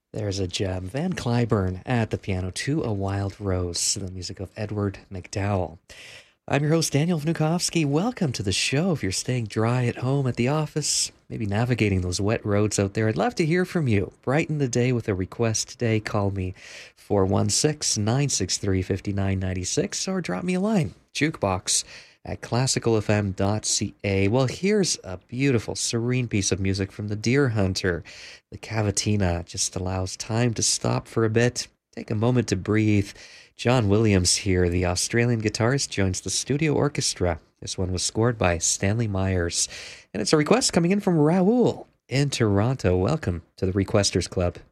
There's a gem. Van Cliburn at the piano to A Wild Rose, the music of Edward McDowell. I'm your host, Daniel Vnukovsky. Welcome to the show. If you're staying dry at home, at the office, maybe navigating those wet roads out there, I'd love to hear from you. Brighten the day with a request today. Call me 416-963-5996 or drop me a line. Jukebox at classicalfm.ca. Well, here's a beautiful, serene piece of music from the Deer Hunter. The cavatina just allows time to stop for a bit, take a moment to breathe. John Williams here, the Australian guitarist, joins the studio orchestra. This one was scored by Stanley Myers. And it's a request coming in from Raoul in Toronto. Welcome to the Requesters Club.